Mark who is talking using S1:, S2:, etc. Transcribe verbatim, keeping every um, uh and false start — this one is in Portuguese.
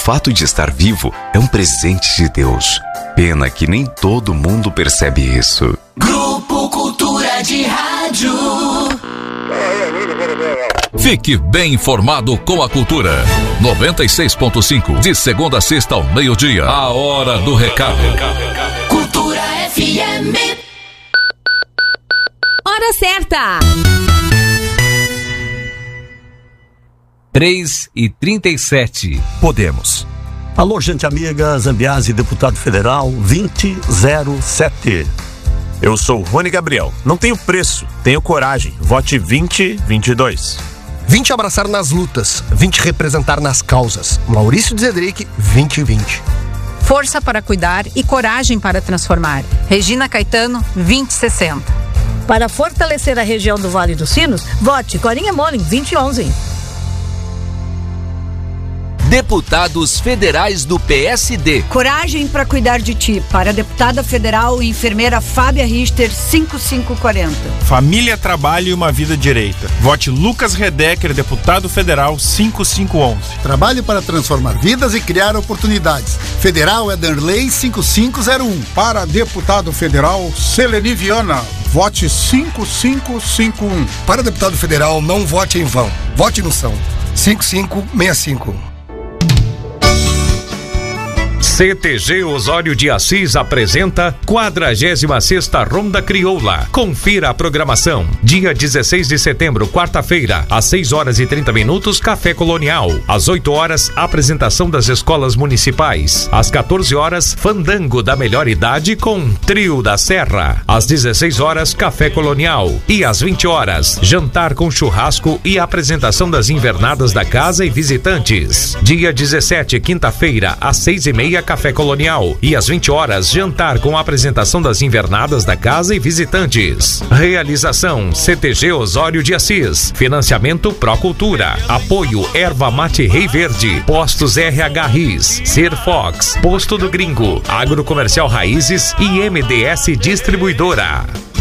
S1: fato de estar vivo é um presente de Deus. Pena que nem todo mundo percebe isso.
S2: Grupo Cultura de Rádio.
S3: Fique bem informado com a cultura. noventa e seis ponto cinco, de segunda a sexta ao meio-dia. A hora do recado.
S2: Cultura F M.
S4: Hora certa.
S5: três e trinta e sete.
S6: Podemos. Alô, gente amiga, Zambiase, deputado federal vinte zero sete.
S7: Eu sou Rony Gabriel. Não tenho preço, tenho coragem. Vote vinte vinte e dois.
S8: vinte abraçar nas lutas, vinte representar nas causas. Maurício Zedrick, vinte vinte.
S9: Força para cuidar e coragem para transformar. Regina Caetano, vinte sessenta.
S10: Para fortalecer a região do Vale dos Sinos, vote Corinha Molin, vinte onze.
S5: Deputados federais do P S D.
S11: Coragem para cuidar de ti. Para a deputada federal e enfermeira Fábia Richter, cinco cinco quarenta.
S7: Família, trabalho e uma vida direita. Vote Lucas Redecker, deputado federal, cinco cinco onze.
S12: Trabalho para transformar vidas e criar oportunidades. Federal Ederley, cinco cinco zero um.
S13: Para deputado federal, Seleni Viana, vote cinco cinco cinco um.
S14: Para deputado federal, não vote em vão. Vote no São. cinco cinco seis cinco.
S15: C T G Osório de Assis apresenta quadragésima sexta Ronda Crioula. Confira a programação. Dia dezesseis de setembro, quarta-feira, às seis horas e trinta minutos, Café Colonial. Às oito horas, apresentação das escolas municipais. Às quatorze horas, Fandango da Melhor Idade com Trio da Serra. Às dezesseis horas, Café Colonial. E às vinte horas, jantar com churrasco e apresentação das invernadas da casa e visitantes. Dia dezessete, quinta-feira, às seis e meia, Café Colonial. E às vinte horas, jantar com a apresentação das invernadas da casa e visitantes. Realização C T G Osório de Assis. Financiamento Procultura. Apoio Erva Mate Rei Verde. Postos R H RIS. Ser Fox. Posto do Gringo. Agrocomercial Raízes e M D S Distribuidora.